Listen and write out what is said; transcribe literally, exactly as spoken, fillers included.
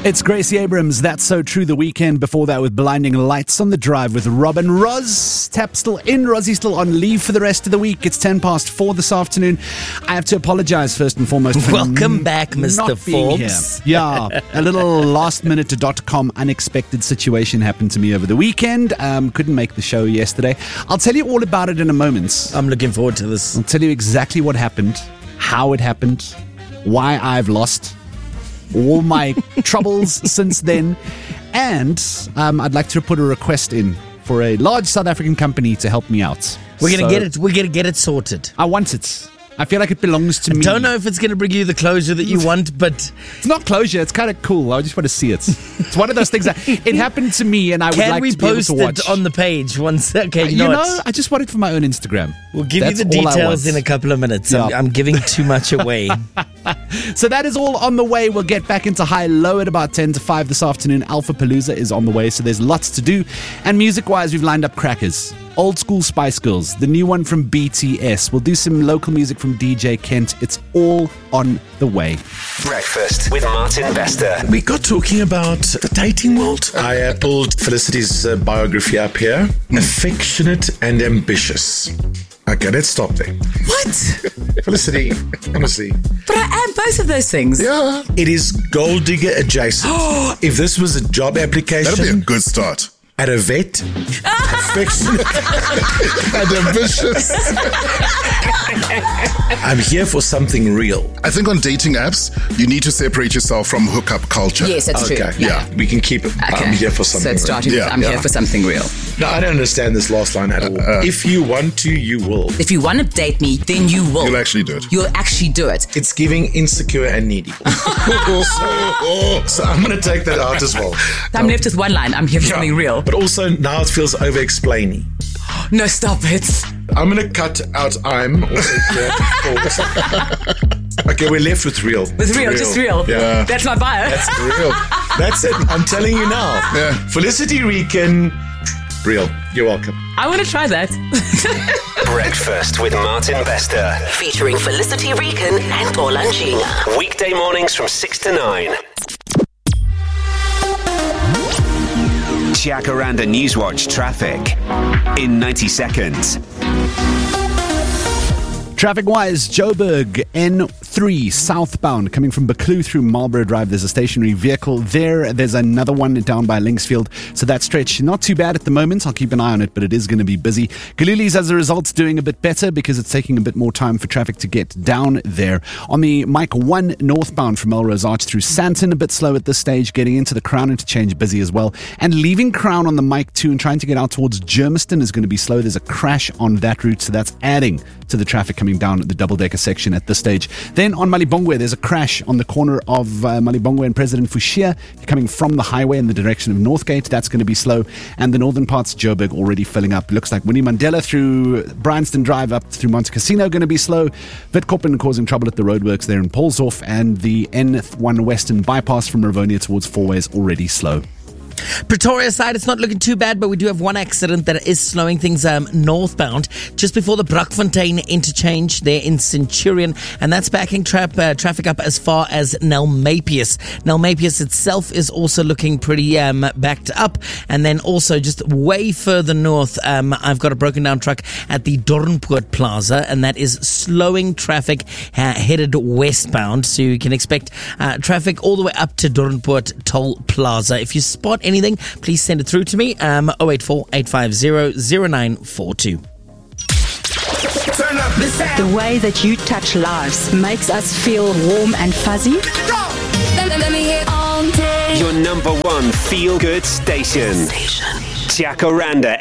It's Gracie Abrams, That's So True, the weekend. Before that with Blinding Lights on the Drive with Robin Roz. Tap still in, Rosie still on leave for the rest of the week. It's ten past four this afternoon. I have to apologize first and foremost for Welcome n- back, Mister not being Forbes. here. Yeah, a little last minute dot com unexpected situation happened to me over the weekend. Um, couldn't make the show yesterday. I'll tell you all about it in a moment. I'm looking forward to this. I'll tell you exactly what happened, how it happened, why I've lost all my troubles since then. And um, I'd like to put a request in for a large South African company to help me out. We're gonna So, get it. We're gonna get it sorted. I want it. I feel like it belongs to me. Don't know if it's gonna bring you the closure that you want, but It's not closure. It's kind of cool. I just want to see it. It's one of those things that it happened to me, and I would can like we to be able post to watch. it on the page once? Okay, you not. know, I just want it for my own Instagram. We'll give That's you the all I details want. in a couple of minutes. I'm, Yeah. I'm giving too much away. So that is all on the way. We'll get back into high low at about ten to five this afternoon. Alpha Palooza is on the way, so there's lots to do. And music-wise, we've lined up crackers. Old school Spice Girls, the new one from B T S. We'll do some local music from D J Kent. It's all on the way. Breakfast with Martin Bester. We got talking about the dating world. I uh, pulled Felicity's uh, biography up here. Affectionate and ambitious. Okay, let's stop there. What? Felicity, honestly. But I am both of those things. Yeah. It is gold digger adjacent. If this was a job application That'll be a good start. at a vet, affectionate And ambitious. I'm here for something real. I think on dating apps, you need to separate yourself from hookup culture. Yes, that's Okay, true. yeah, we can keep it. Okay. I'm here for something So it's starting real. with, Yeah, I'm yeah. here for something real. No, I don't understand this last line at all. If you want to, you will. If you want to date me, then you will. You'll actually do it. You'll actually do it. It's giving insecure and needy. so, so I'm going to take that out as well. I'm left with one line. I'm here for something real. But also now it feels over-explaining. No, stop it. I'm going to cut out I'm also here for- Okay, we're left with real. With real, just real. Yeah. That's my bio. That's real. That's it. I'm telling you now. Yeah. Felicity Rican, real. You're welcome. I want to try that. Breakfast with Martin Bester. Featuring Felicity Rican and Olanjinga. Weekday mornings from six to nine. Jacaranda Newswatch traffic in ninety seconds. Traffic-wise, Joburg N three southbound coming from Buccleuch through Marlborough Drive. There's a stationary vehicle there. There's another one down by Linksfield. So that stretch, not too bad at the moment. I'll keep an eye on it, but it is going to be busy. Galilee's, as a result, doing a bit better because it's taking a bit more time for traffic to get down there. On the Mike one northbound from Melrose Arch through Santon, a bit slow at this stage. Getting into the Crown interchange, busy as well. And leaving Crown on the Mike two and trying to get out towards Germiston is going to be slow. There's a crash on that route, so that's adding to the traffic coming down the double-decker section at this stage. Then on Malibongwe, there's a crash on the corner of uh, Malibongwe and President Fushia coming from the highway in the direction of Northgate. That's going to be slow. And the northern parts, Joburg, already filling up. Looks like Winnie Mandela through Bryanston Drive up through Monte Casino going to be slow. Witkoppen causing trouble at the roadworks there in Paulshof, and the N one Western bypass from Rivonia towards Fourways already slow. Pretoria side, it's not looking too bad, but we do have one accident that is slowing things um, northbound just before the Brockfontein interchange there in Centurion, and that's backing trap, uh, traffic up as far as Nelmapius. Nelmapius itself is also looking pretty um, backed up, and then also just way further north, um, I've got a broken down truck at the Doornpoort Plaza, and that is slowing traffic uh, headed westbound, so you can expect uh, traffic all the way up to Doornpoort Toll Plaza. If you spot anything, please send it through to me. Um, oh eight four, eight five zero, zero nine four two. The way that you touch lives makes us feel warm and fuzzy. Your number one feel-good station. Jacaranda